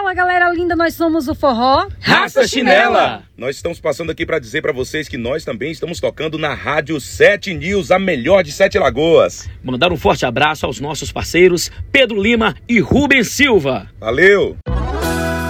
Fala, galera linda, nós somos o Forró Raça Chinela. Nós estamos passando aqui para dizer para vocês que nós também estamos tocando na Rádio 7 News, a melhor de Sete Lagoas. Mandar um forte abraço aos nossos parceiros Pedro Lima e Rubens Silva. Valeu!